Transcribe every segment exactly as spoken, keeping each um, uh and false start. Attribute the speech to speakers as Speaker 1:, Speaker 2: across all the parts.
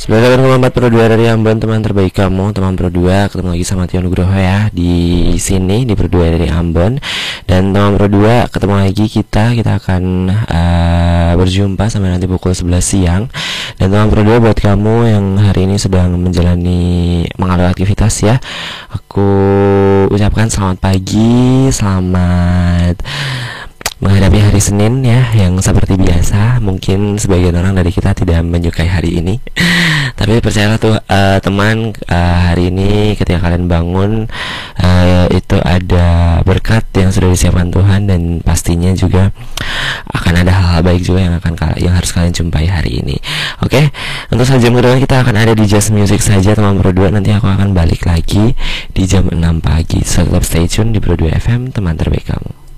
Speaker 1: sembilan koma empat Pro dua dari Ambon, teman terbaik kamu, teman Pro dua. Ketemu lagi sama Tio Nugroho ya di sini di Pro dua dari Ambon. Dan teman Pro dua, ketemu lagi kita kita akan uh, berjumpa sampai nanti pukul sebelas siang. Dan teman Pro dua, buat kamu yang hari ini sedang menjalani mengalami aktivitas ya, aku ucapkan selamat pagi, selamat menghadapi hari Senin ya, yang seperti biasa. Mungkin sebagian orang dari kita tidak menyukai hari ini, tapi percayalah tuh uh, teman, uh, hari ini ketika kalian bangun uh, itu ada berkat yang sudah disiapkan Tuhan, dan pastinya juga akan ada hal-hal baik juga yang akan yang harus kalian jumpai hari ini. Oke, okay? Untuk satu jam kedua kita akan ada di Just Music saja teman Pro dua. Nanti aku akan balik lagi di jam enam pagi. So tetap stay tune di Pro dua F M, teman terbaik kamu.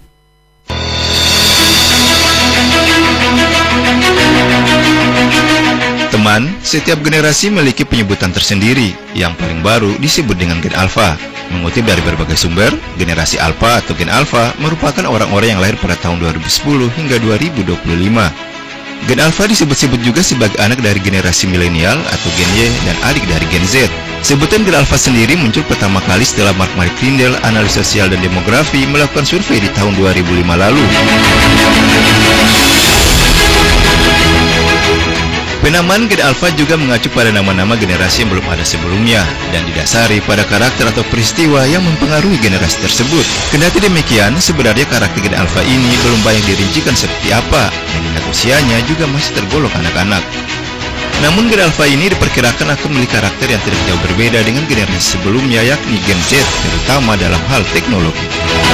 Speaker 2: Teman, setiap generasi memiliki penyebutan tersendiri. Yang paling baru disebut dengan Gen Alpha. Mengutip dari berbagai sumber, generasi Alpha atau Gen Alpha merupakan orang-orang yang lahir pada tahun dua ribu sepuluh hingga dua ribu dua puluh lima. Gen Alpha disebut-sebut juga sebagai anak dari generasi milenial atau Gen Y dan adik dari Gen Z. Sebutan Gen Alpha sendiri muncul pertama kali setelah Mark Martindale, analis sosial dan demografi, melakukan survei di tahun dua ribu lima lalu. Penamaan Gen Alpha juga mengacu pada nama-nama generasi yang belum ada sebelumnya dan didasari pada karakter atau peristiwa yang mempengaruhi generasi tersebut. Kendati demikian, sebenarnya karakter Gen Alpha ini belum banyak dirincikan seperti apa, mengingat usianya juga masih tergolong anak-anak. Namun Gen Alpha ini diperkirakan akan memiliki karakter yang tidak jauh berbeda dengan generasi sebelumnya, yakni Gen Z, terutama dalam hal teknologi.